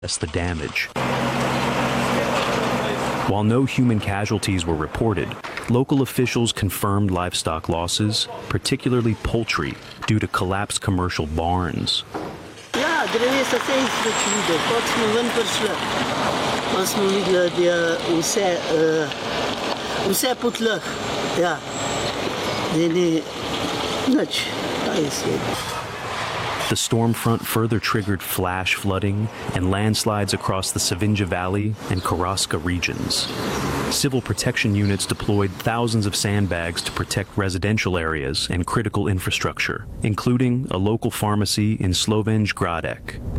assess the damage. While no human casualties were reported, local officials confirmed livestock losses, particularly poultry, due to collapsed commercial barns. Ja, er is dat eens verklieden. Wat mijn winterslip. Als mijn hoe putlig. Ja. Nee, niks. Dat is het. The storm front further triggered flash flooding and landslides across the Savinja Valley and Karaska regions. Civil protection units deployed thousands of sandbags to protect residential areas and critical infrastructure, including a local pharmacy in Slovenj Gradec.